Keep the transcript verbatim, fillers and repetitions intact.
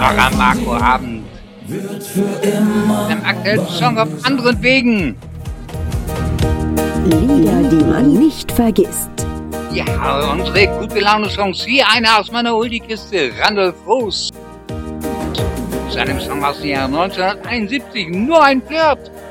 Marco-Abend. Wird für immer. Dem aktuellen Song auf anderen Wegen. Lieder, die man nicht vergisst. Ja, unsere gute Laune-Songs. Hier einer aus meiner Oldie-Kiste, Randolph Roos. Seinem Song aus dem Jahr neunzehnhunderteinundsiebzig, nur ein Flirt.